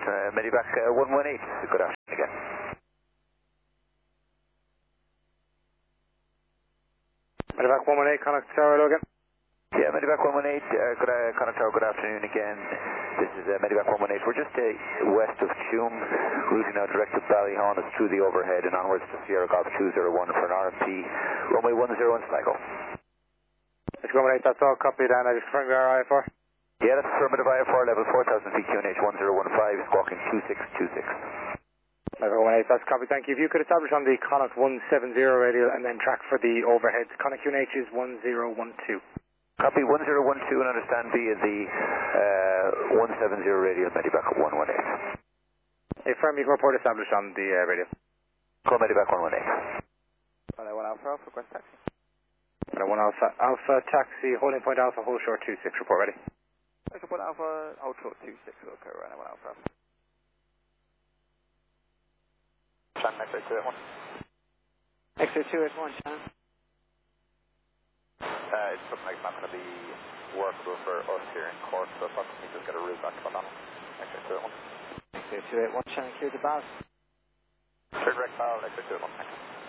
Medivac 118, good afternoon again. Medivac 118, Connacht Tower, hello again. Yeah, Medivac 118, Connacht Tower, good afternoon again. This is Medivac 118. We're just west of Tuam, routing now direct to Ballyhon. It's through the overhead and onwards to Sierra Golf 201 for an RMP, runway 101 Sligo. Let's go 118, that's all copied, and I just confirmed your IFR. Yeah, that's affirmative IFR level 4000 feet QNH 1015, squawking 2626. Medivac 118, that's copied, thank you. If you could establish on the Connacht 170 radial and then track for the overhead. Connacht QNH is 1012. Copy 1012 and understand via the 170 radial Medivac 118. Affirm you can report established on the radio. Call Medivac 118. 1 Alpha, Alpha, request taxi. 1 Alpha, Alpha, taxi, holding point Alpha, hold short 26, report ready. Holding point Alpha, hold short 26, okay, right, 1 Alpha. Shan, X-ray 281. X-ray 281, Shan. It's looking like it's not going to be workable for us here in Cork, so if I can just get a route back to Ballyhon. X-ray 281. X-ray 281, Shan, clear the bars. Clear direct bow, X-ray 281, thanks.